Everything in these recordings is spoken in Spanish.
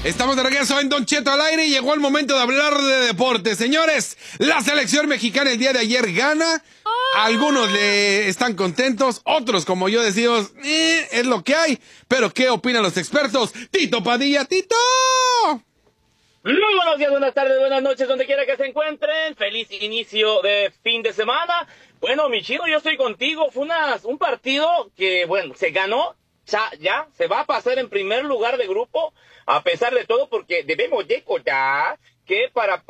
Estamos de regreso en Don Cheto al aire y llegó el momento de hablar de deporte. Señores, la selección mexicana el día de ayer gana. Algunos le están contentos, otros como yo decimos, es lo que hay. Pero ¿qué opinan los expertos? Tito Padilla, Tito. Muy buenos días, buenas tardes, buenas noches, donde quiera que se encuentren. Feliz inicio de fin de semana. Bueno, mi chino, yo estoy contigo. Fue un partido que, bueno, se ganó. Ya se va a pasar en primer lugar de grupo, a pesar de todo, porque debemos de recordar que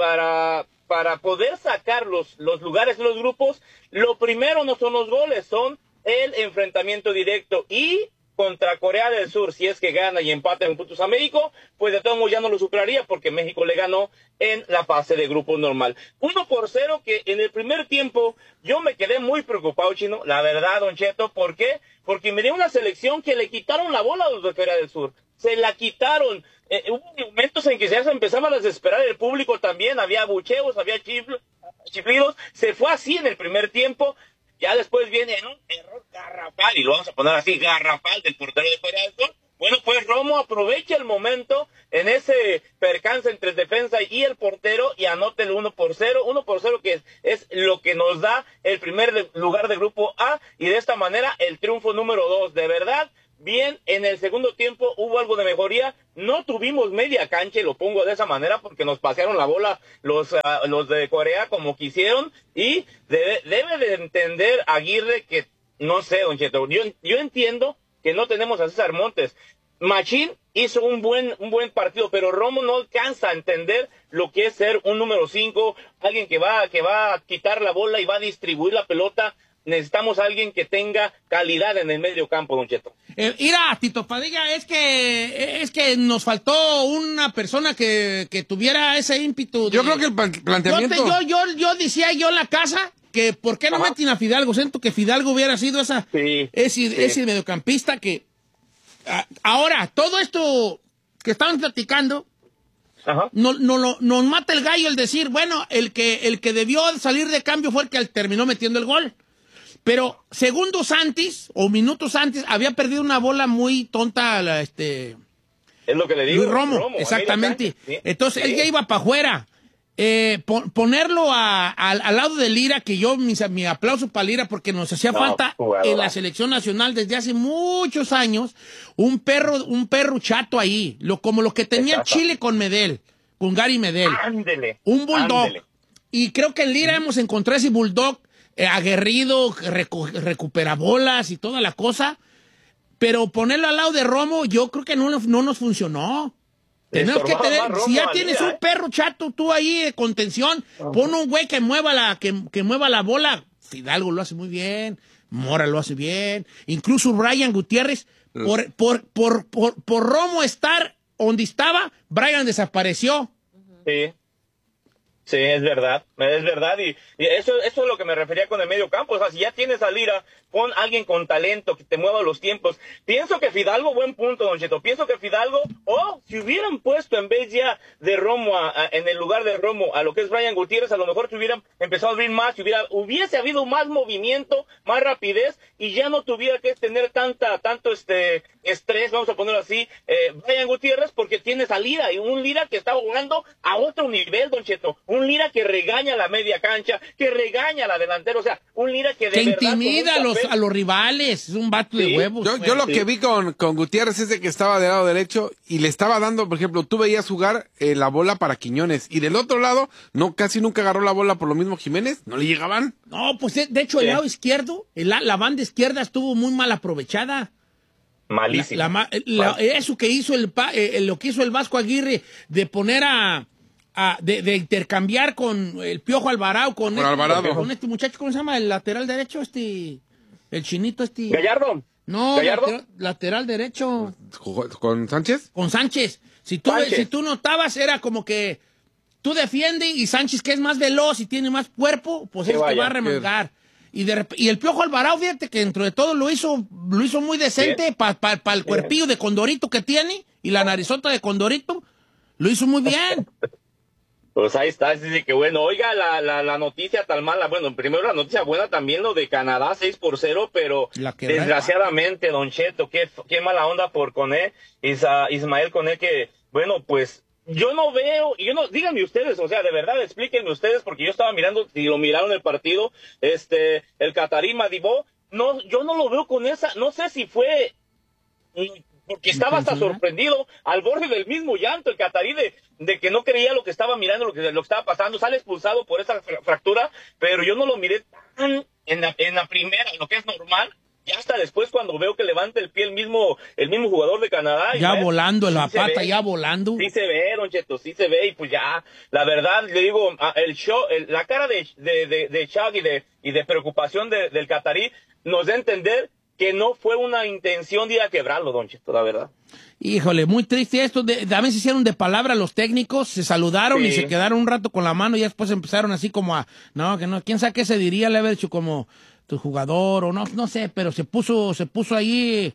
para poder sacar los lugares de los grupos, lo primero no son los goles, son el enfrentamiento directo. Y contra Corea del Sur, si es que gana y empata en puntos a México, pues de todos modos ya no lo superaría porque México le ganó en la fase de grupo normal. 1-0 que en el primer tiempo yo me quedé muy preocupado, chino, la verdad, Don Cheto. ¿Por qué? Porque miré una selección que le quitaron la bola a los de Corea del Sur. Se la quitaron. Hubo momentos en que ya se empezaba a desesperar el público también. Había abucheos, había chiflidos. Se fue así en el primer tiempo. Ya después viene un error garrafal, y lo vamos a poner así, garrafal del portero de Corea del Sur. Bueno, pues Romo aprovecha el momento en ese percance entre el defensa y el portero y anota el 1-0. 1-0 que es lo que nos da el primer lugar de grupo A y de esta manera el triunfo número 2. De verdad, bien, en el segundo tiempo hubo algo de mejoría. No tuvimos media cancha, y lo pongo de esa manera porque nos pasearon la bola los de Corea como quisieron. Y debe de entender Aguirre que, no sé, Don Cheto, yo entiendo que no tenemos a César Montes. Machín hizo un buen partido, pero Romo no alcanza a entender lo que es ser un número 5, alguien que va a quitar la bola y va a distribuir la pelota. Necesitamos a alguien que tenga calidad en el medio campo, Don Cheto. Mira, Tito Padilla, es que nos faltó una persona que tuviera ese ímpetu. Yo creo que el planteamiento... Yo decía en la casa que ¿por qué no meten a Fidalgo? Siento que Fidalgo hubiera sido ese mediocampista que... Ahora, todo esto que estaban platicando, nos mata el gallo el decir, bueno, el que debió salir de cambio fue el que terminó metiendo el gol. Pero segundos antes, o minutos antes, había perdido una bola muy tonta, Es lo que le digo. Luis Romo, exactamente. Sí. Entonces, él ya iba para afuera. Ponerlo al lado de Lira, que yo, mi aplauso para Lira, porque nos hacía falta en la selección nacional desde hace muchos años, un perro chato ahí, como lo que tenía Chile con Medel, con Gary Medel. Ándele. Un bulldog. Ándele. Y creo que en Lira hemos encontrado ese bulldog aguerrido, recupera bolas y toda la cosa, pero ponerlo al lado de Romo, yo creo que no nos funcionó. Tenemos que tener, si ya tienes un perro chato tú ahí de contención, pon un güey que mueva la bola. Fidalgo lo hace muy bien, Mora lo hace bien, incluso Brian Gutiérrez, por Romo estar donde estaba, Brian desapareció. Sí, es verdad, y eso es lo que me refería con el medio campo. O sea, si ya tienes a Lira, pon a alguien con talento que te mueva los tiempos. Pienso que Fidalgo, buen punto, Don Cheto, pienso que Fidalgo, si hubieran puesto en vez ya de Romo, en el lugar de Romo, a lo que es Brian Gutiérrez, a lo mejor se hubieran empezado a abrir más, hubiese habido más movimiento, más rapidez, y ya no tuviera que tener tanto estrés, vamos a ponerlo así, Brian Gutiérrez, porque tienes a Lira, y un Lira que está jugando a otro nivel, Don Cheto. Un Lira que regaña la media cancha, que regaña la delantera, o sea, un Lira que de verdad intimida a los rivales, es un vato de huevos. Yo lo que vi con Gutiérrez es de que estaba del lado derecho y le estaba dando, por ejemplo, tú veías jugar la bola para Quiñones y del otro lado, casi nunca agarró la bola por lo mismo Jiménez, no le llegaban. No, pues de hecho el lado izquierdo, la banda izquierda estuvo muy mal aprovechada. Malísimo. Eso que hizo lo que hizo el Vasco Aguirre de poner de intercambiar con el Piojo Alvarado, con este muchacho, ¿cómo se llama? El lateral derecho, el chinito Gallardo. No, lateral derecho. ¿Con Sánchez? Con Sánchez. Si tú notabas, era como que tú defiendes y Sánchez, que es más veloz y tiene más cuerpo, pues es que va a remangar. Y el Piojo Alvarado, fíjate que dentro de todo lo hizo muy decente para el cuerpillo de Condorito que tiene y la narizota de Condorito, lo hizo muy bien. Pues ahí está, dice que bueno, oiga, la noticia tan mala, bueno, primero la noticia buena también lo de Canadá 6-0, pero desgraciadamente, Don Cheto, qué mala onda por Coné, Ismael Coné, que bueno, pues yo no veo, díganme ustedes, o sea, de verdad explíquenme ustedes, porque yo estaba mirando, si lo miraron el partido, el Qatarí Madibó, no, yo no lo veo con esa, no sé si fue, porque estaba hasta sorprendido, al borde del mismo llanto, el Qatarí de que no creía lo que estaba mirando, lo que estaba pasando, sale expulsado por esa fractura, pero yo no lo miré tan en la primera, en lo que es normal. Ya hasta después cuando veo que levanta el pie el mismo jugador de Canadá. Ya volando, la sí pata ya volando. Sí se ve, Don Cheto, sí se ve. Y pues ya, la verdad, le digo, la cara de Chuck y de preocupación del Qatarí nos da a entender que no fue una intención de ir a quebrarlo, Don Cheto, la verdad. Híjole, muy triste esto. También se hicieron de palabra los técnicos, se saludaron y se quedaron un rato con la mano y después empezaron así como que no, quién sabe qué se diría, le haber hecho como tu jugador o no sé, pero se puso ahí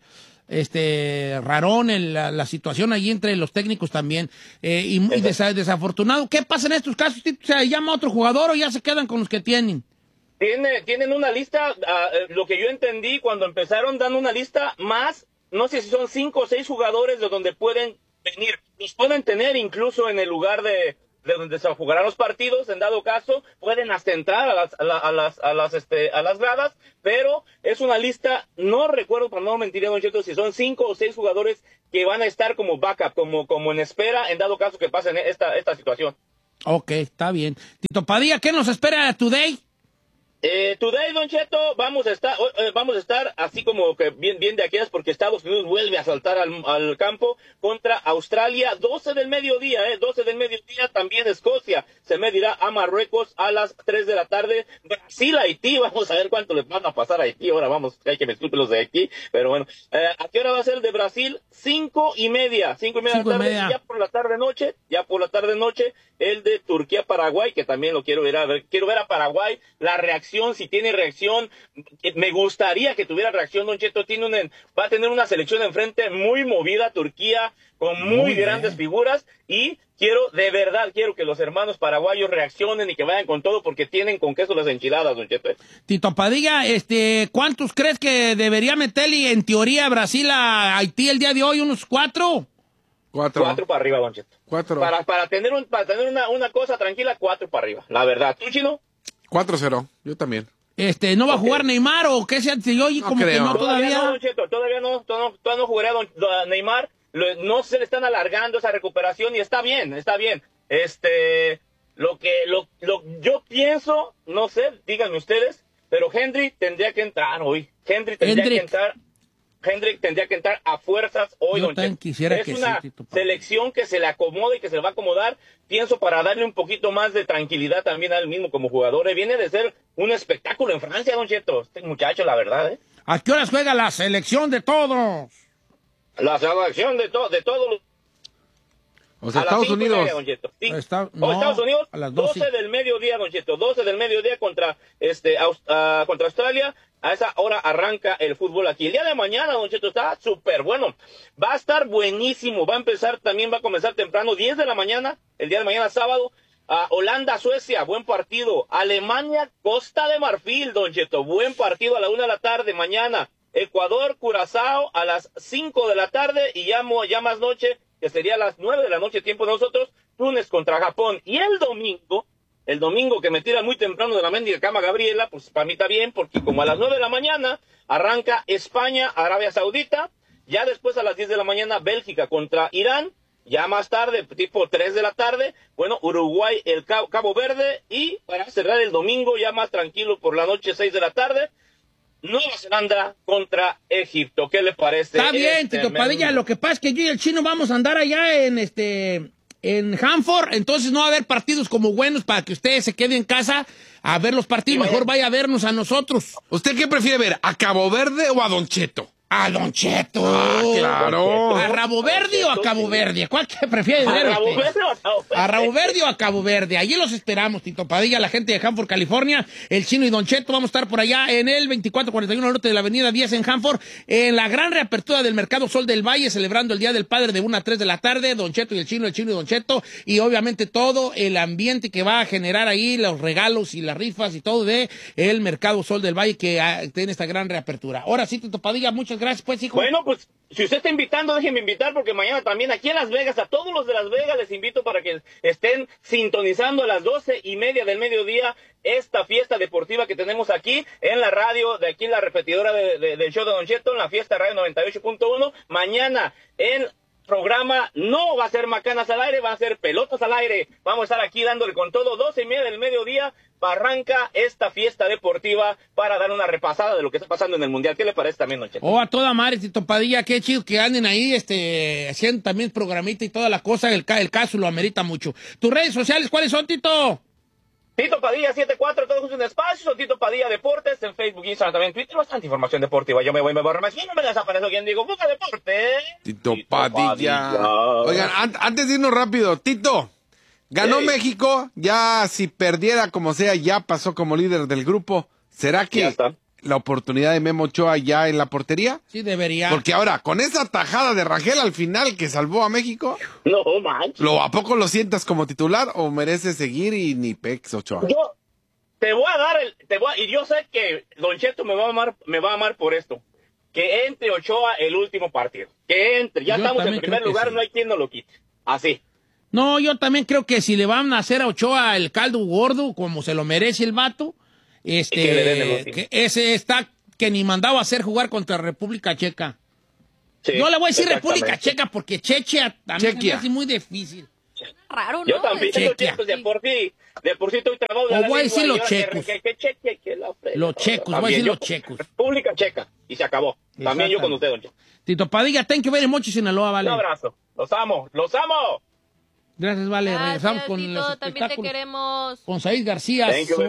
rarón la situación ahí entre los técnicos también y desafortunado. ¿Qué pasa en estos casos? ¿Se llama a otro jugador o ya se quedan con los que tienen? Tienen una lista, lo que yo entendí cuando empezaron dando una lista más, no sé si son 5 o 6 jugadores de donde pueden venir, los pueden tener incluso en el lugar de donde se jugarán los partidos, en dado caso, pueden hasta entrar a las gradas, pero es una lista, no recuerdo, para no mentir, Don Cheto, si son 5 o 6 jugadores que van a estar como backup, como en espera, en dado caso que pasen esta situación. Ok, está bien. Tito Padilla, ¿qué nos espera today? Today, Don Cheto, vamos a estar así como que bien de aquellas, porque Estados Unidos vuelve a saltar al campo contra Australia, 12 del mediodía, 12 del mediodía, también Escocia se medirá a Marruecos a las 3 de la tarde, Brasil, Haití, vamos a ver cuánto le van a pasar a Haití, ahora hay que me disculpen los de Haití, pero bueno, ¿a qué hora va a ser el de Brasil? 5:30 de la tarde, ya por la tarde noche, el de Turquía-Paraguay, que también lo quiero ver a Paraguay, la reacción, si tiene reacción, me gustaría que tuviera reacción, Don Cheto, va a tener una selección enfrente muy movida, Turquía, con muy grandes figuras, y de verdad quiero que los hermanos paraguayos reaccionen y que vayan con todo, porque tienen con queso las enchiladas, Don Cheto. Tito Padilla, ¿cuántos crees que debería meterle en teoría Brasil a Haití el día de hoy? ¿Unos 4? 4 para arriba, Don Cheto. 4. Para tener una cosa tranquila, 4 para arriba, la verdad. ¿Tú, Chino? 4-0, yo también. ¿No va a jugar Neymar o qué sea? Yo oí como creo. Que no todavía. No, Don Cheto, todavía no jugaría Neymar. No se le están alargando esa recuperación y está bien. Yo pienso, no sé, díganme ustedes, pero Hendrik tendría que entrar hoy. Hendrik tendría que entrar a fuerzas hoy. Yo también quisiera es que una sí, selección que se le acomode y que se le va a acomodar, pienso, para darle un poquito más de tranquilidad también a él mismo como jugador. Viene de ser un espectáculo en Francia, Don Cheto, este muchacho, la verdad. ¿A qué horas juega la selección de todos? La selección de todos los... O sea, Estados Unidos. Estados Unidos, a las 12 del mediodía, Don Cheto, 12 del mediodía contra Australia. A esa hora arranca el fútbol aquí. El día de mañana, Don Cheto, está súper bueno. Va a estar buenísimo. Va a comenzar temprano, 10 de la mañana, el día de mañana, sábado. Holanda-Suecia, buen partido. Alemania-Costa de Marfil, Don Cheto, buen partido a la 1 de la tarde mañana. Ecuador-Curazao a las 5 de la tarde y ya más noche, que sería a las 9 de la noche, tiempo de nosotros, Túnez contra Japón. Y el domingo que me tira muy temprano de la mendiga cama Gabriela, pues para mí está bien, porque como a las 9 de la mañana arranca España, Arabia Saudita, ya después a las 10 de la mañana Bélgica contra Irán, ya más tarde, tipo 3 de la tarde, Uruguay, el Cabo Verde, y para cerrar el domingo, ya más tranquilo por la noche, 6 de la tarde, Nueva Zelanda contra Egipto. ¿Qué le parece? Está bien, Tito Padilla. Lo que pasa es que yo y el Chino vamos a andar allá en Hanford, entonces no va a haber partidos como buenos para que ustedes se queden en casa a ver los partidos. Mejor vaya a vernos a nosotros. ¿Usted qué prefiere ver, a Cabo Verde o a Don Cheto? A Don Cheto. Claro. ¿A Rabo Verde o a Cabo Verde? ¿Cuál que prefiere ver usted? ¿A Rabo Verde o a Cabo Verde? Allí los esperamos, Tito Padilla, la gente de Hanford, California, el Chino y Don Cheto. Vamos a estar por allá en el 2441 norte de la avenida 10 en Hanford, en la gran reapertura del Mercado Sol del Valle, celebrando el Día del Padre de 1 a 3 de la tarde. Don Cheto y el Chino y Don Cheto. Y obviamente todo el ambiente que va a generar ahí, los regalos y las rifas y todo de el Mercado Sol del Valle que tiene esta gran reapertura. Ahora sí, Tito Padilla, muchas gracias, pues, hijo. Bueno, pues, si usted está invitando, déjeme invitar, porque mañana también aquí en Las Vegas, a todos los de Las Vegas, les invito para que estén sintonizando a las 12:30 del mediodía esta fiesta deportiva que tenemos aquí en la radio, de aquí en la repetidora del show de Don Cheto, en la fiesta radio 98.1. Mañana en programa no va a ser Macanas al aire, va a ser Pelotas al aire. Vamos a estar aquí dándole con todo, 12:30 del mediodía. Arranca esta fiesta deportiva para dar una repasada de lo que está pasando en el Mundial. ¿Qué le parece también, Don Cheto? Oh, a toda madre, Tito Padilla, qué chido que anden ahí haciendo también programita y toda la cosa. El caso lo amerita mucho. ¿Tus redes sociales cuáles son, Tito? Tito Padilla 74, todos juntos en espacio, Tito Padilla Deportes, en Facebook, Instagram, también Twitter, bastante información deportiva. Yo me voy, me borro más, y no me desaparezco quien digo, busca deporte. Tito Padilla. Oigan, antes de irnos rápido, Tito, ganó México, ya si perdiera como sea, ya pasó como líder del grupo. ¿Será que la oportunidad de Memo Ochoa ya en la portería? Sí, debería. Porque ahora, con esa tajada de Rangel al final que salvó a México, no manches. ¿A poco lo sientas como titular o mereces seguir y ni pex Ochoa? Yo te voy a dar y yo sé que Don Cheto me va a amar por esto. Que entre Ochoa el último partido. Que entre, ya estamos en primer lugar, sí. No hay quien nos lo quite. Así. No, yo también creo que si le van a hacer a Ochoa el caldo gordo, como se lo merece el vato, que ese está que ni mandaba a hacer jugar contra República Checa. Sí, yo le voy a decir República Checa porque Chequia también es muy difícil. Raro, ¿no? Yo también de por sí estoy trabado. O voy a decir los checos. Los checos, voy a decir los checos. República Checa, y se acabó. También yo con usted, Don Cheto. Tito Padilla, thank you very much, Sinaloa, vale. Un abrazo. Los amo. Gracias, vale. Regresamos con Tito, los también te queremos. Con Said García. Thank you,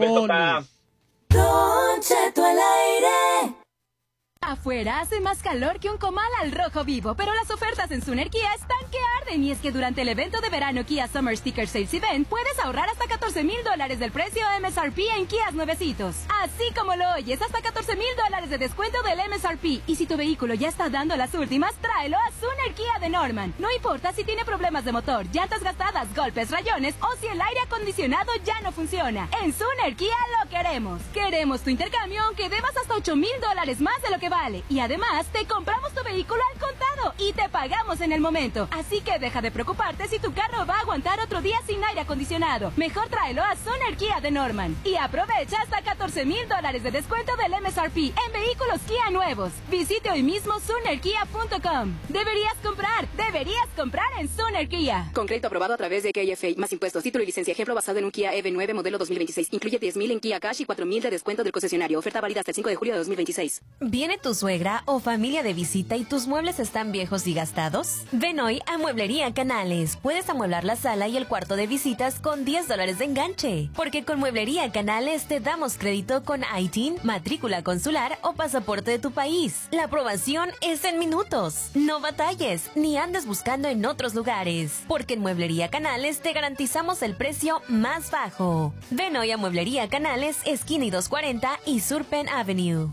Don Cheto al aire. Afuera hace más calor que un comal al rojo vivo, pero las ofertas en Suner Kia están que arden. Y es que durante el evento de verano Kia Summer Sticker Sales Event puedes ahorrar hasta $14,000 del precio MSRP en Kias nuevecitos. Así como lo oyes, hasta $14,000 de descuento del MSRP. Y si tu vehículo ya está dando las últimas, tráelo a Suner Kia de Norman. No importa si tiene problemas de motor, llantas gastadas, golpes, rayones o si el aire acondicionado ya no funciona. En Suner Kia lo queremos. Queremos tu intercambio aunque debas hasta $8,000 más de lo que vale. Y además, te compramos tu vehículo al contado y te pagamos en el momento. Así que deja de preocuparte si tu carro va a aguantar otro día sin aire acondicionado. Mejor tráelo a Suner Kia de Norman. Y aprovecha hasta $14,000 de descuento del MSRP en vehículos Kia nuevos. Visite hoy mismo SunerKia.com. Deberías comprar en Suner Kia. Con crédito aprobado a través de KFA, más impuestos, título y licencia. Ejemplo basado en un Kia EV9 modelo 2026. Incluye $10,000 en Kia Cash y $4,000 de descuento del concesionario. Oferta válida hasta el 5 de julio de 2026. ¿Viene tu suegra o familia de visita y tus muebles están viejos y gastados? Ven hoy a Mueblería Canales. Puedes amueblar la sala y el cuarto de visitas con $10 de enganche. Porque con Mueblería Canales te damos crédito con ITIN, matrícula consular o pasaporte de tu país. La aprobación es en minutos. No batalles ni andes buscando en otros lugares. Porque en Mueblería Canales te garantizamos el precio más bajo. Ven hoy a Mueblería Canales, esquina y 240 y Sur Penn Avenue.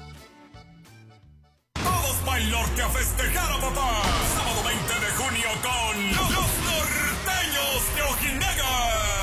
Todos bailar que a festejar a papá. Sábado 20 de junio con